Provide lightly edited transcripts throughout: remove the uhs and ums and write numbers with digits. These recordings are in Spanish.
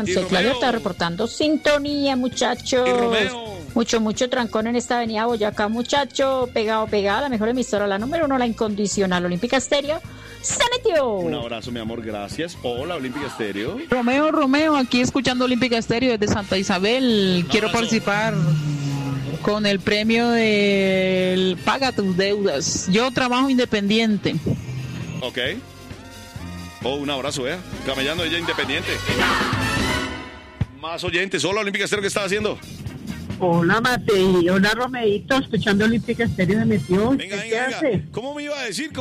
Claudia está reportando sintonía, muchachos. Y Romeo. Mucho trancón en esta avenida Boyacá, muchacho. Pegada, la mejor emisora, la número 1, la incondicional, Olímpica Estéreo. ¡Se metió! Un abrazo, mi amor, gracias. Hola, Olímpica Estéreo. Romeo, aquí escuchando Olímpica Estéreo desde Santa Isabel. Quiero participar con el premio del Paga tus deudas. Yo trabajo independiente. Ok. Un abrazo, camellando ella independiente. Más oyentes. Hola, Olímpica Estéreo, ¿qué estás haciendo? Hola, Matei. Hola, Romeito. Escuchando Olímpica Estéreo se metió. Venga. Hace? ¿Cómo me iba a decir?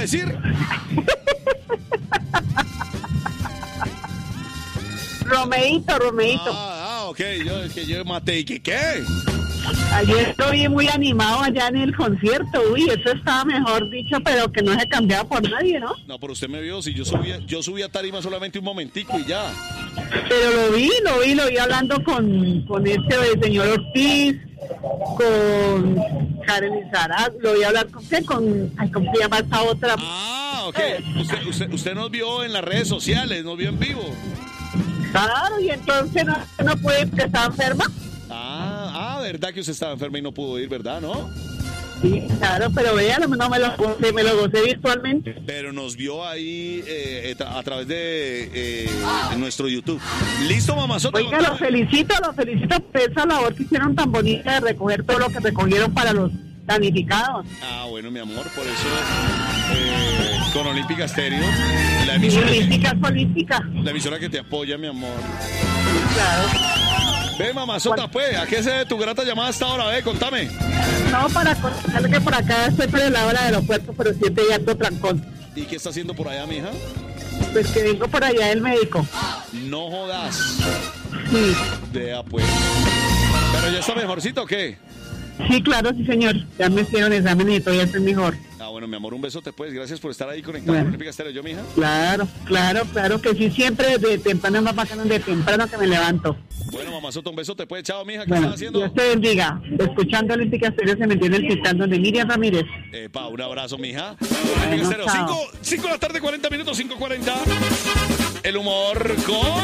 Romeito. Ok. Yo maté. ¿Y qué? Ayer estoy muy animado allá en el concierto. Uy, eso estaba mejor dicho, pero que no se cambiaba por nadie, ¿no? No, pero usted me vio. Si yo subí a tarima solamente un momentico y ya. Pero lo vi hablando con este señor Ortiz, con Karen Izarag, lo vi hablar con ¿cómo se llama esta otra? Ok. Usted nos vio en las redes sociales, nos vio en vivo. Claro, y entonces no puede, que está enferma. ¿Verdad que usted estaba enferma y no pudo ir, verdad, no? Sí, claro, pero vea, no me lo gocé virtualmente. Pero nos vio ahí a través de nuestro YouTube. ¿Listo, mamazota? Oiga, los felicito por esa labor que hicieron tan bonita de recoger todo lo que recogieron para los damnificados. Bueno, mi amor, por eso con Olímpica Estéreo, la emisora la emisora que te apoya, mi amor. Claro. Ve, mamazota, pues, ¿a qué se debe tu grata llamada hasta ahora? Contame. No, para contarle que por acá estoy por el lado del aeropuerto, pero siempre hay alto trancón. ¿Y qué está haciendo por allá, mija? Pues que vengo por allá del médico. No jodas. Sí. Vea, pues. ¿Pero ya está mejorcito o qué? Sí, claro, sí, señor. Ya me hicieron exámenes y todo ya estoy mejor. Bueno, mi amor, un besote, pues. Gracias por estar ahí conectado con Olímpica Estéreo. ¿Yo, mija? Claro que sí. Siempre de temprano, más bacano, de temprano que me levanto. Bueno, mamazota, un besote, pues. Chao, mija. ¿Qué estás haciendo? Dios te bendiga. Escuchando Olímpica Estéreo se me entiende el citán donde Miriam Ramírez. Un abrazo, mija. Olímpica Estéreo. 5 de la tarde, 40 minutos, 5:40. El humor con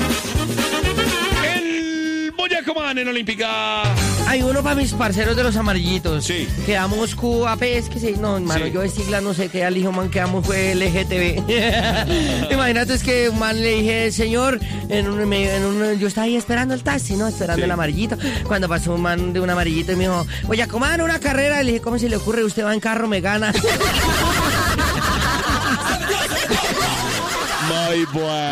el Boyacá Man en Olímpica. Hay uno para mis parceros de los amarillitos. Sí. Quedamos QAP, es que sí. No, hermano, yo de sigla no sé qué. Al hijo man quedamos fue LGTB. Imagínate, es que un man le dije, señor, yo estaba ahí esperando el taxi, ¿no? Esperando el amarillito. Cuando pasó un man de un amarillito y me dijo, oye, coman una carrera. Y le dije, ¿cómo se le ocurre? Usted va en carro, me gana. Muy bueno.